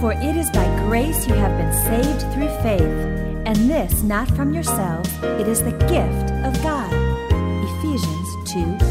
For it is by grace you have been saved through faith, and this not from yourselves, it is the gift of God. Ephesians 2:8.